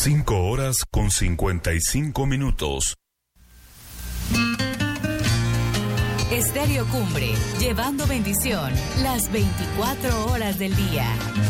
5:55. Estéreo Cumbre, llevando bendición las 24 horas del día.